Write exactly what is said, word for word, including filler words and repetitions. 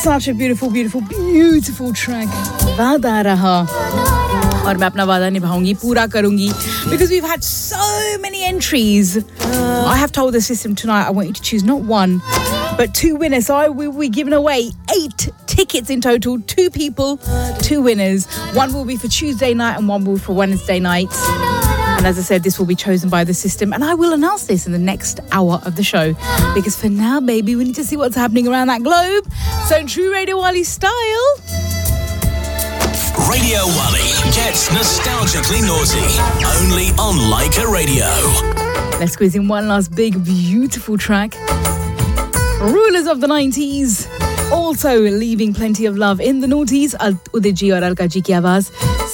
Such a beautiful, beautiful, beautiful track. वादा रहा और मैं अपना वादा निभाऊंगी, पूरा करूंगी because we've had so many entries. I have told the system tonight I want you to choose not one but two winners. So I will be giving away eight tickets in total, two people, two winners. One will be for Tuesday night and one will be for Wednesday night. And as I said, this will be chosen by the system. And I will announce this in the next hour of the show. Because for now, baby, we need to see what's happening around that globe. So in true Radio Wally style... Radio Wally gets nostalgically naughty. Only on Leica Radio. Let's squeeze in one last big, beautiful track. Rulers of the nineties. Also leaving plenty of love in the noughties. Udit ji aur Alka ji ki awaaz.